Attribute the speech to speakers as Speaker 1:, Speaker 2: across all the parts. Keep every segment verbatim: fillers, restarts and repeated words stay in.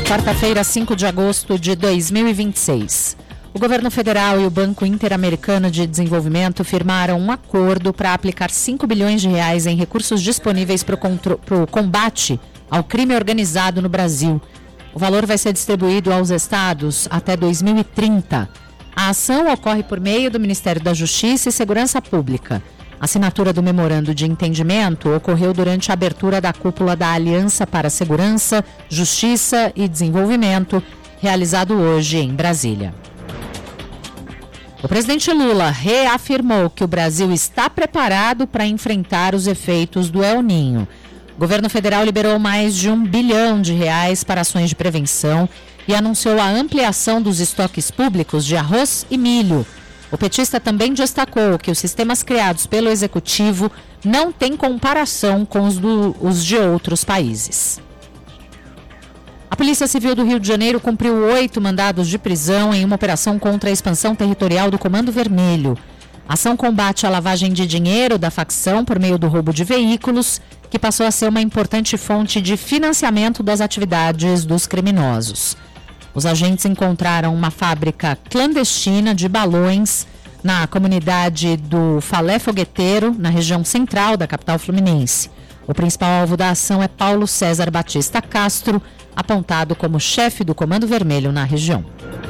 Speaker 1: Quarta-feira, cinco de agosto de dois mil e vinte e seis. O governo federal e o Banco Interamericano de Desenvolvimento firmaram um acordo para aplicar cinco bilhões de reais em recursos disponíveis para o combate ao crime organizado no Brasil. O valor vai ser distribuído aos estados até dois mil e trinta. A ação ocorre por meio do Ministério da Justiça e Segurança Pública. A assinatura do memorando de entendimento ocorreu durante a abertura da cúpula da Aliança para a Segurança, Justiça e Desenvolvimento, realizado hoje em Brasília. O presidente Lula reafirmou que o Brasil está preparado para enfrentar os efeitos do El Niño. O governo federal liberou mais de um bilhão de reais para ações de prevenção e anunciou a ampliação dos estoques públicos de arroz e milho. O petista também destacou que os sistemas criados pelo executivo não têm comparação com os, do, os de outros países. A Polícia Civil do Rio de Janeiro cumpriu oito mandados de prisão em uma operação contra a expansão territorial do Comando Vermelho. A ação combate a lavagem de dinheiro da facção por meio do roubo de veículos, que passou a ser uma importante fonte de financiamento das atividades dos criminosos. Os agentes encontraram uma fábrica clandestina de balões na comunidade do Falé Fogueteiro, na região central da capital fluminense. O principal alvo da ação é Paulo César Batista Castro, apontado como chefe do Comando Vermelho na região.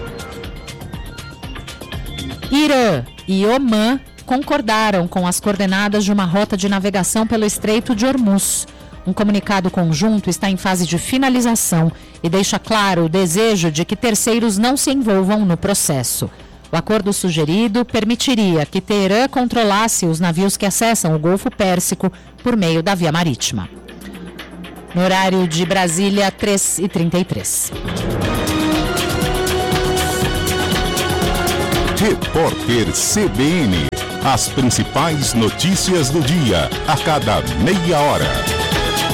Speaker 1: Irã e Omã concordaram com as coordenadas de uma rota de navegação pelo Estreito de Hormuz. Um comunicado conjunto está em fase de finalização e deixa claro o desejo de que terceiros não se envolvam no processo. O acordo sugerido permitiria que Teherã controlasse os navios que acessam o Golfo Pérsico por meio da via marítima. No horário de Brasília, três e trinta e três.
Speaker 2: Repórter C B N. As principais notícias do dia, a cada meia hora.